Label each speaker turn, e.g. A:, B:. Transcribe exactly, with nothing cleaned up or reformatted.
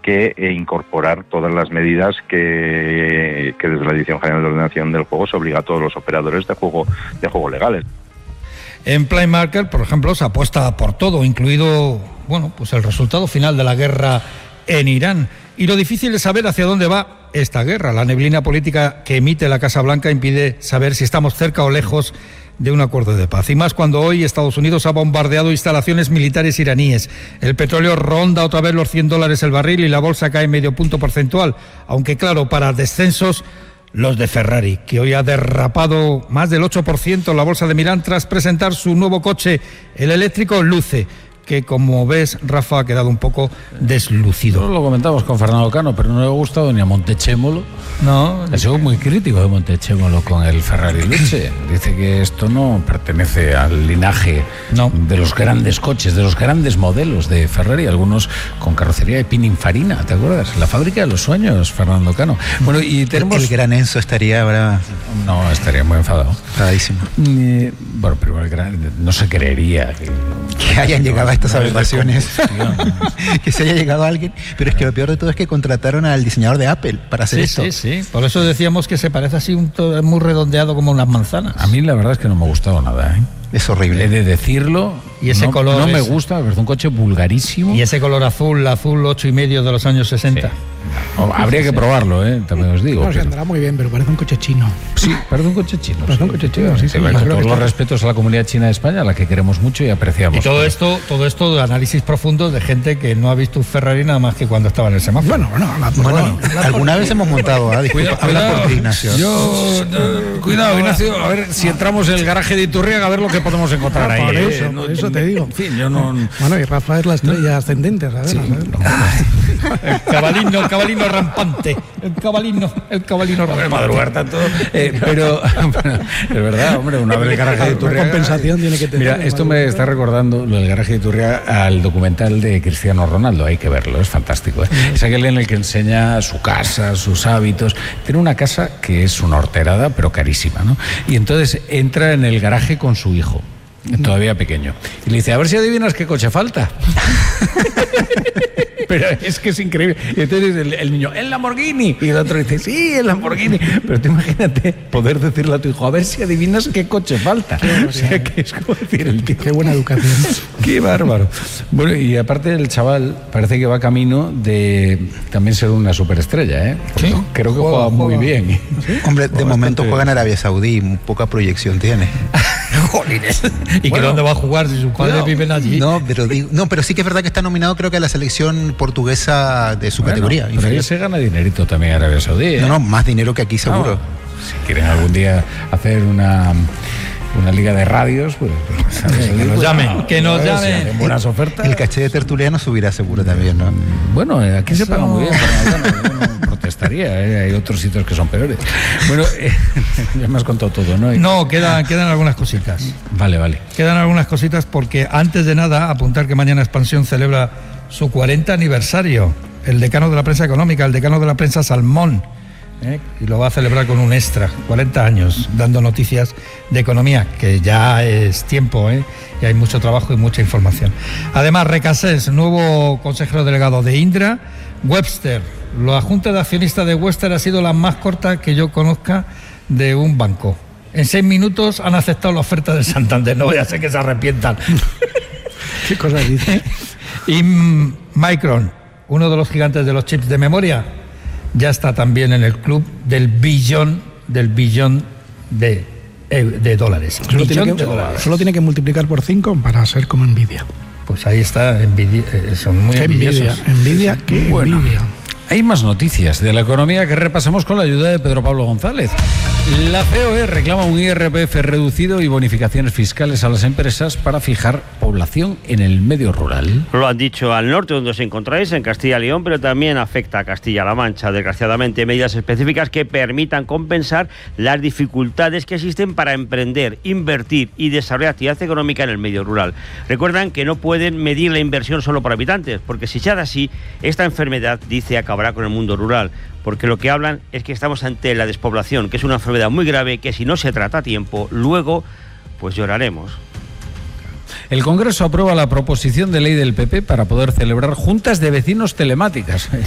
A: que eh, incorporar todas las medidas que, que desde la Dirección General de Ordenación del Juego se obliga a todos los operadores de juego, de juego legales.
B: En Play Market, por ejemplo, se apuesta por todo, incluido, bueno, pues el resultado final de la guerra en Irán. Y lo difícil es saber hacia dónde va esta guerra. La neblina política que emite la Casa Blanca impide saber si estamos cerca o lejos de un acuerdo de paz. Y más cuando hoy Estados Unidos ha bombardeado instalaciones militares iraníes. El petróleo ronda otra vez los cien dólares el barril y la bolsa cae medio punto porcentual. Aunque claro, para descensos, los de Ferrari, que hoy ha derrapado más del ocho por ciento en la bolsa de Milán tras presentar su nuevo coche, el eléctrico Luce, que como ves, Rafa, ha quedado un poco deslucido.
C: Nosotros lo comentamos con Fernando Cano, pero no le ha gustado ni a Montechémolo.
B: No.
C: Ha sido muy crítico de Montechémolo con el Ferrari Luce. Dice que esto no pertenece al linaje no. de los grandes coches, de los grandes modelos de Ferrari, algunos con carrocería de Pininfarina, ¿te acuerdas? La fábrica de los sueños, Fernando Cano. Bueno, y tenemos...
D: El, el gran Enzo estaría ahora...
C: No, estaría muy enfadado.
D: Enfadadísimo.
C: Eh, bueno, pero el gran... no se creería que...
D: Que hayan llegado a estas aberraciones, que se haya llegado a alguien, pero es que lo peor de todo es que contrataron al diseñador de Apple para hacer
B: sí,
D: esto.
B: Sí, sí, por eso decíamos que se parece así un todo muy redondeado como unas manzanas.
C: A mí la verdad es que no me ha gustado nada, ¿eh?
D: Es horrible.
C: He de decirlo.
B: Y ese
C: no,
B: color
C: no me
B: es...
C: gusta, es un coche vulgarísimo.
B: Y ese color azul, azul ocho y medio de los años sesenta.
C: Sí. No, habría que probarlo, ¿eh? También os digo.
E: No, se
C: pero...
E: andará muy bien, pero parece un coche chino.
C: Sí, parece un coche chino.
E: Parece un coche chino, sí, sí.
C: Con todos los respetos a la comunidad china de España, a la que queremos mucho y apreciamos.
B: Y todo esto, todo esto de análisis profundo de gente que no ha visto un Ferrari nada más que cuando estaba en el semáforo.
E: Bueno, bueno, la,
D: bueno,
E: bueno
D: alguna vez hemos montado, ¿eh? Disculpa,
C: Cuidado, cuidado,
D: por ti, Ignacio.
C: Yo, no, cuidado, Ignacio, a ver si entramos en el garaje de Iturriaga a ver lo que podemos encontrar ahí.
E: Por
C: eh.
E: eso,
C: no,
E: por eso te digo.
C: En fin, yo no...
E: Bueno, y Rafa es la estrella no. ascendente, a ver,
C: sí,
E: a ver.
C: No.
B: El cabalino, el cabalino rampante. El cabalino, el cabalino rampante.
C: Madrugar tanto. Eh, pero, bueno, es verdad, hombre, una vez el garaje de Iturriaga...
E: La compensación tiene que tener.
C: Mira, esto me está recordando, lo del garaje de Iturriaga, al documental de Cristiano Ronaldo. Hay que verlo, es fantástico, ¿eh? Es aquel en el que enseña su casa, sus hábitos. Tiene una casa que es una horterada, pero carísima, ¿no? Y entonces entra en el garaje con su hijo, todavía pequeño, y le dice, a ver si adivinas qué coche falta. Pero es que es increíble. Y entonces el, el niño, el Lamborghini. Y el otro dice, sí, el Lamborghini. Pero tú imagínate poder decirle a tu hijo, a ver si adivinas qué coche falta. O sea, que es como decir el tío.
E: Qué buena educación.
C: Qué bárbaro. Bueno, y aparte el chaval parece que va camino de también ser una superestrella, ¿eh?
B: Sí.
C: Creo que
B: juega,
C: juega muy
B: juega.
C: bien.
D: ¿Sí? Hombre, de momento
C: bastante...
D: juega en Arabia Saudí, poca proyección tiene.
B: Jolines. ¿Y
C: Bueno,
B: que dónde va a jugar si sus padres
C: cuidado.
B: viven allí?
D: No, pero digo, no, pero sí que es verdad que está nominado, creo que a la selección portuguesa de su
C: Bueno,
D: categoría.
C: pero ahí se gana dinerito también en Arabia Saudí, ¿eh?
D: No, no, más dinero que aquí seguro.
C: No, si quieren algún día hacer una una liga de radios, pues, pues
B: que nos llamen, que nos llamen.
C: Si hacen buenas ofertas.
D: El caché de tertuliano subirá seguro también, ¿no?
C: Bueno, aquí
B: Eso...
C: se paga muy bien, pero no, yo no protestaría, ¿eh? Hay otros sitios que son peores. Bueno, eh, ya me has contado todo, ¿no?
B: No, quedan, quedan algunas cositas.
C: Vale, vale.
B: Quedan algunas cositas porque antes de nada, apuntar que mañana Expansión celebra su cuarenta aniversario. El decano de la prensa económica, el decano de la prensa Salmón, ¿eh? Y lo va a celebrar con un extra, cuarenta años, dando noticias de economía, que ya es tiempo, ¿eh? Y hay mucho trabajo y mucha información. Además, Recasés, nuevo consejero delegado de Indra. Webster, la junta de accionistas de Webster ha sido la más corta que yo conozca de un banco. En seis minutos han aceptado la oferta del Santander, no voy a ser que se arrepientan.
E: ¿Qué cosas dice?
B: Y Micron, uno de los gigantes de los chips de memoria, ya está también en el club del billón del billón de, de dólares.
E: Solo tiene, que,
B: de dólares.
E: solo tiene que multiplicar por cinco para ser como Nvidia.
B: Pues ahí está, envidia, eh, son muy
E: qué
B: envidiosos.
E: Envidia, envidia, qué
C: Bueno.
E: envidia.
C: Hay más noticias de la economía que repasamos con la ayuda de Pedro Pablo González. La C O E reclama un I R P F reducido y bonificaciones fiscales a las empresas para fijar población en el medio rural.
F: Lo han dicho al norte, donde os encontráis, en Castilla y León, pero también afecta a Castilla-La Mancha. Desgraciadamente, medidas específicas que permitan compensar las dificultades que existen para emprender, invertir y desarrollar actividad económica en el medio rural. Recuerdan que no pueden medir la inversión solo por habitantes, porque si se hace así, esta enfermedad, dice, acabará con el mundo rural, porque lo que hablan es que estamos ante la despoblación, que es una enfermedad muy grave que si no se trata a tiempo, luego pues lloraremos.
C: El Congreso aprueba la proposición de ley del P P para poder celebrar juntas de vecinos telemáticas.